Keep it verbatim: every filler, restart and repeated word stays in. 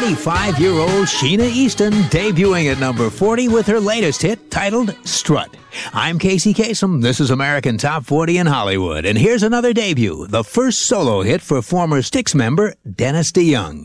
twenty-five-year-old Sheena Easton debuting at number forty with her latest hit titled Strut. I'm Casey Kasem. This is American Top forty in Hollywood. And here's another debut, the first solo hit for former Styx member Dennis DeYoung.